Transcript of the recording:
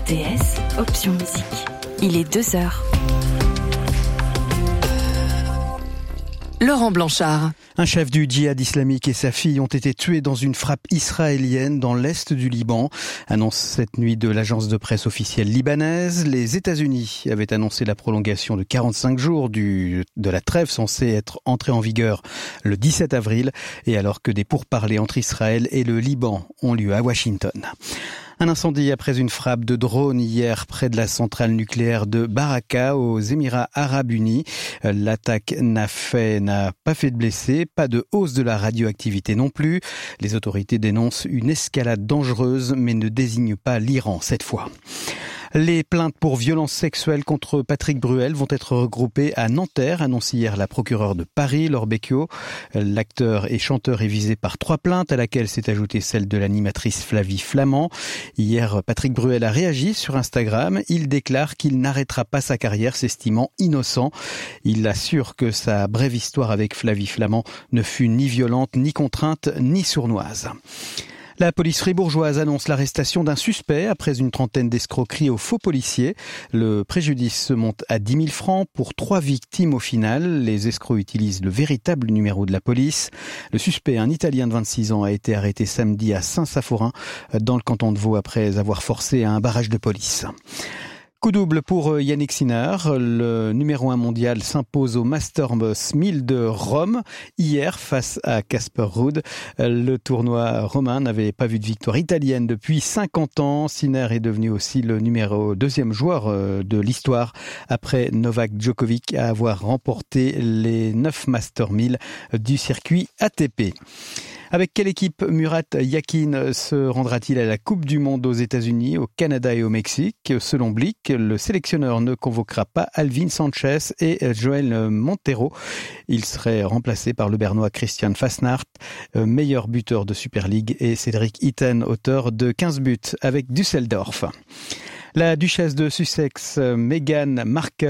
RTS, option musique. Il est 2h. Laurent Blanchard. Un chef du djihad islamique et sa fille ont été tués dans une frappe israélienne dans l'est du Liban. Annonce cette nuit de l'agence de presse officielle libanaise. Les États-Unis avaient annoncé la prolongation de 45 jours de la trêve censée être entrée en vigueur le 17 avril. Et alors que des pourparlers entre Israël et le Liban ont lieu à Washington. Un incendie après une frappe de drone hier près de la centrale nucléaire de Baraka aux Émirats Arabes Unis. L'attaque n'a pas fait de blessés, pas de hausse de la radioactivité non plus. Les autorités dénoncent une escalade dangereuse mais ne désignent pas l'Iran cette fois. Les plaintes pour violences sexuelles contre Patrick Bruel vont être regroupées à Nanterre, annonce hier la procureure de Paris, Laure Becchio. L'acteur et chanteur est visé par 3 plaintes, à laquelle s'est ajoutée celle de l'animatrice Flavie Flament. Hier, Patrick Bruel a réagi sur Instagram. Il déclare qu'il n'arrêtera pas sa carrière, s'estimant innocent. Il assure que sa brève histoire avec Flavie Flament ne fut ni violente, ni contrainte, ni sournoise. La police fribourgeoise annonce l'arrestation d'un suspect après une trentaine d'escroqueries aux faux policiers. Le préjudice se monte à 10 000 francs pour 3 victimes au final. Les escrocs utilisent le véritable numéro de la police. Le suspect, un Italien de 26 ans, a été arrêté samedi à Saint-Saphorin dans le canton de Vaud après avoir forcé à un barrage de police. Coup double pour Yannick Sinner. Le numéro 1 mondial s'impose au Masters 1000 de Rome hier face à Casper Ruud. Le tournoi romain n'avait pas vu de victoire italienne depuis 50 ans. Sinner est devenu aussi le deuxième joueur de l'histoire après Novak Djokovic à avoir remporté les 9 Masters 1000 du circuit ATP. Avec quelle équipe Murat Yakin se rendra-t-il à la Coupe du Monde aux États-Unis, au Canada et au Mexique? Selon Blick, le sélectionneur ne convoquera pas Alvin Sanchez et Joel Montero. Il serait remplacé par le Bernois Christian Fasnacht, meilleur buteur de Super League, et Cédric Itten, auteur de 15 buts avec Düsseldorf. La duchesse de Sussex, Meghan Markle,